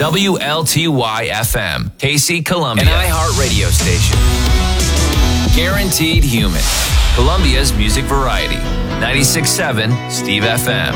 WLTY FM, KC Columbia, an iHeart radio station. Guaranteed human. Columbia's music variety. 96.7 Steve FM.